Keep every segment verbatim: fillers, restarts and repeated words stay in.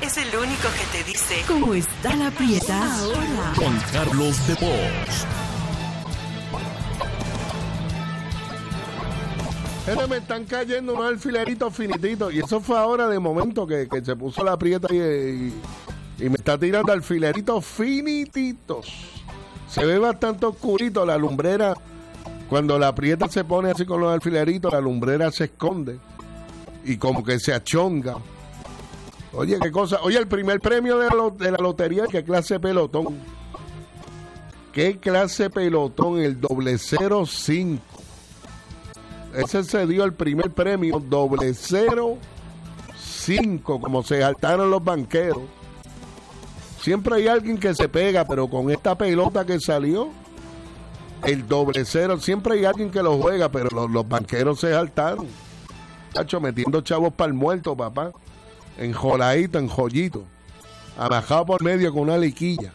es el único que te dice ¿cómo está la prieta ahora? Juan Carlos de Bosch. Pero me están cayendo unos alfileritos finititos. Y eso fue ahora de momento que, que se puso la prieta y, y, y me está tirando alfileritos finititos. Se ve bastante oscurito la lumbrera. Cuando la prieta se pone así con los alfileritos, la lumbrera se esconde. Y como que se achonga. Oye, qué cosa. Oye, el primer premio de la, de la lotería, ¿qué clase de pelotón? ¿Qué clase de pelotón? El doble cero cinco. Ese se dio el primer premio, doble cero cinco, como se saltaron los banqueros. Siempre hay alguien que se pega, pero con esta pelota que salió, el doble cero, siempre hay alguien que lo juega, pero los, los banqueros se saltaron. Tacho, metiendo chavos para el muerto, papá. Enjoladito, enjollito. Amajado por medio con una liquilla.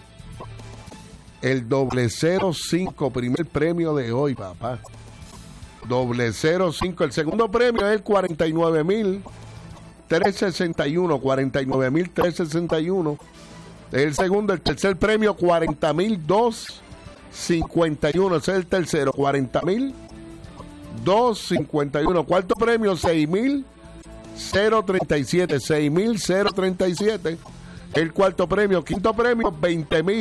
El doble cero cinco, primer premio de hoy, papá. Doble cero cinco. El segundo premio es el cuarenta y nueve mil trescientos sesenta y uno. cuarenta y nueve mil trescientos sesenta y uno. Es el segundo. El tercer premio, cuarenta mil doscientos cincuenta y uno. Ese es el tercero. cuarenta mil doscientos cincuenta y uno. Cuarto premio, seis mil treinta y siete. seis mil treinta y siete. El cuarto premio. Quinto premio, veinte mil.